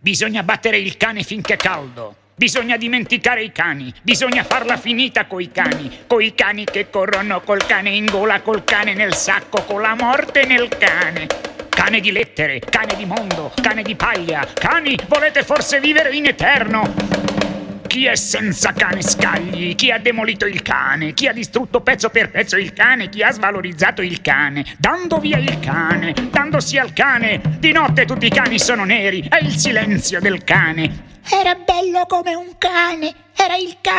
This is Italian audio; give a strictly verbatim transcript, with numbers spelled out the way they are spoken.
Bisogna battere il cane finché è caldo. Bisogna dimenticare i cani. Bisogna farla finita coi cani. Coi cani che corrono col cane in gola, col cane nel sacco, con la morte nel cane. Cane di lettere, cane di mondo, cane di paglia. Cani, volete forse vivere in eterno? Chi è senza cane scagli? Chi ha demolito il cane? Chi ha distrutto pezzo per pezzo il cane? Chi ha svalorizzato il cane? Dando via il cane, dandosi al cane. Di notte tutti i cani sono neri, è il silenzio del cane. Era bello come un cane, era il cane.